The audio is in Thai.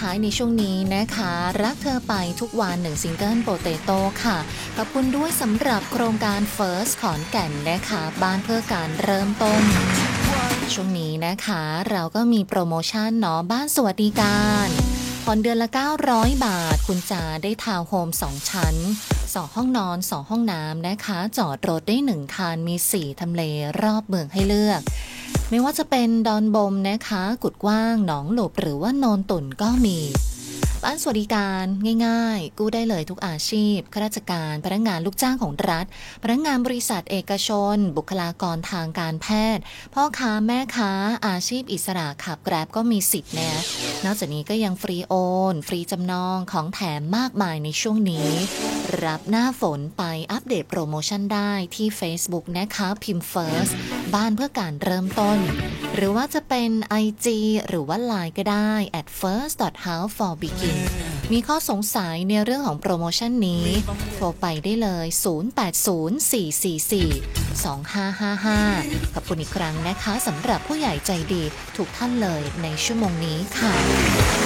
ท้ายในช่วงนี้นะคะรักเธอไปทุกวัน1ซิงเกิลโปเตโต้ค่ะขอบคุณด้วยสำหรับโครงการ First ขอนแก่นนะคะบ้านเพื่อการเริ่มต้นช่วงนี้นะคะเราก็มีโปรโมชั่นเนาะบ้านสวัสดิการผ่อนเดือนละ900 บาทคุณจะได้ทาวน์โฮม2ชั้น2ห้องนอน2ห้องน้ำนะคะจอดรถได้1คันมี4ทำเลรอบเมืองให้เลือกไม่ว่าจะเป็นดอนบมนะคะกุดกว้างหนองหลบหรือว่าโนนตุ่นก็มีบ้านสวัสดิการง่ายๆกู้ได้เลยทุกอาชีพข้าราชการพนักงานลูกจ้างของรัฐพนักงานบริษัทเอกชนบุคลากรทางการแพทย์พ่อค้าแม่ค้าอาชีพอิสระขับแกร็บก็มีสิทธิ์นะนอกจากนี้ก็ยังฟรีโอนฟรีจำนองของแถมมากมายในช่วงนี้รับหน้าฝนไปอัปเดตโปรโมชั่นได้ที่ Facebook นะคะพิมพ์ First บ้านเพื่อการเริ่มต้นหรือว่าจะเป็น IG หรือว่า Line ก็ได้ @first.house4begin มีข้อสงสัยในเรื่องของโปรโมชั่นนี้โทรไปได้เลย0804442555ขอบคุณอีกครั้งนะคะสำหรับผู้ใหญ่ใจดีทุกท่านเลยในชั่วโมงนี้ค่ะ